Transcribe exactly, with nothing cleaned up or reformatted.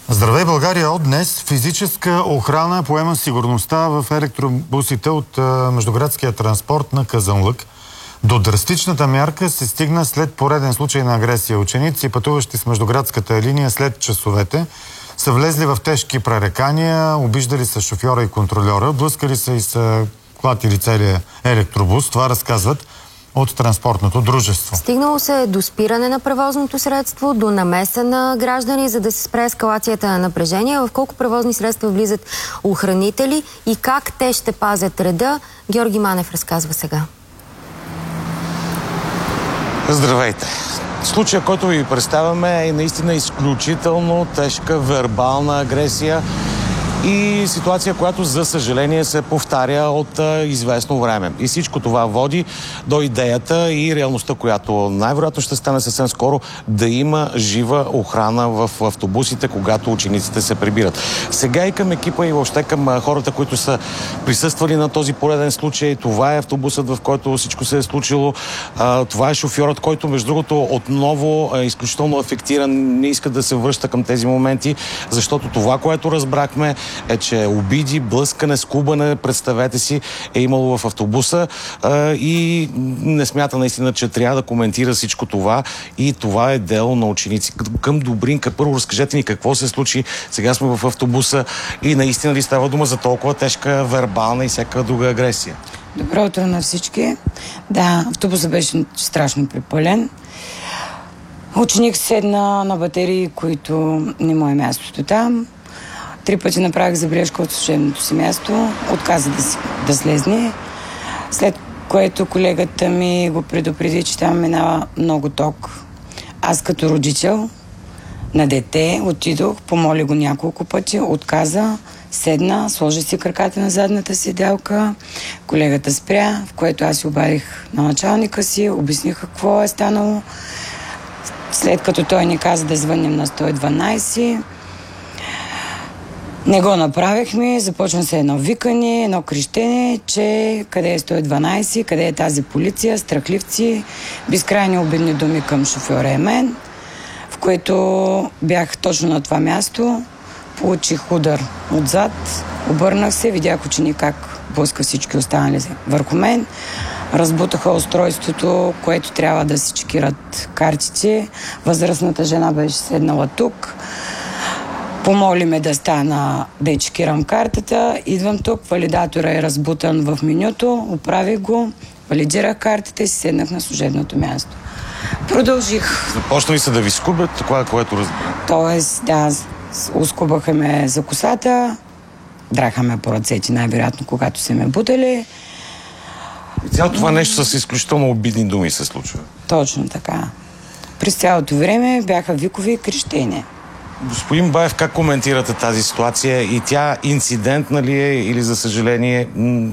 Здравей, България! От днес физическа охрана поема сигурността в електробусите от междуградския транспорт на Казанлък. До драстичната мярка се стигна след пореден случай на агресия. Ученици, пътуващи с междуградската линия след часовете, са влезли в тежки пререкания, обиждали са шофьора и контрольора, блъскали са и са клатили целия електробус. Това разказват от транспортното дружество. Стигнало се до спиране на превозното средство, до намеса на граждани, за да се спре ескалацията на напрежение. В колко превозни средства влизат охранители и как те ще пазят реда? Георги Манев разказва сега. Здравейте! Случая, който ви представяме, е наистина изключително тежка вербална агресия и ситуация, която за съжаление се повтаря от а, известно време. И всичко това води до идеята и реалността, която най-вероятно ще стане съвсем скоро, да има жива охрана в автобусите, когато учениците се прибират. Сега и към екипа и въобще към а, хората, които са присъствали на този пореден случай. Това е автобусът, в който всичко се е случило. А, това е шофьорът, който между другото отново е изключително афектиран, не иска да се връща към тези моменти, защото това, което разбрахме, е, че обиди, блъскане, скубане, представете си, е имало в автобуса а, и не смята наистина, че трябва да коментира всичко това и това е дело на ученици. Към Добринка, първо разкажете ни какво се случи, сега сме в автобуса и наистина ли става дума за толкова тежка вербална и всяка друга агресия? Добро утро на всички. Да, автобусът беше страшно припълен. Ученик седна на батерии, които не му е мястото там. Три пъти направих забележка от служебното си място, отказа да, си, да слезне, след което колегата ми го предупреди, че там минава много ток. Аз като родител на дете отидох, помоли го няколко пъти, отказа, седна, сложи си краката на задната седалка, колегата спря, в което аз си обадих на началника си, обясних какво е станало. След като той ни каза да звънем на сто и дванайсет, не го направихме, започна се едно викане, едно крещене, че къде е сто и дванайсет, къде е тази полиция, страхливци, безкрайни обидни думи към шофьора и мен, в което бях точно на това място, получих удар отзад, обърнах се, видях ученик как блъска всички останали върху мен, разбутаха устройството, което трябва да се чекират картите, възрастната жена беше седнала тук, помоли ме да стана, да я чекирам картата. Идвам тук, валидатора е разбутан в менюто, оправих го, валидирах картата и си седнах на служебното място. Продължих. Започна ли се да ви скубят, това, което разбира? Тоест, да, ускубаха ме за косата, драха ме по ръцете, най-вероятно, когато се ме бутали. И цялото това нещо с изключително обидни думи се случва. Точно така. През цялото време бяха викови и крещения. Господин Баев, как коментирате тази ситуация и тя инцидентна ли е или за съжаление